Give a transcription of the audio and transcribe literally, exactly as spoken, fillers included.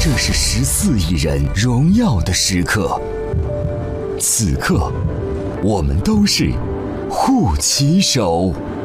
这是十四亿人荣耀的时刻。此刻，我们都是护旗手。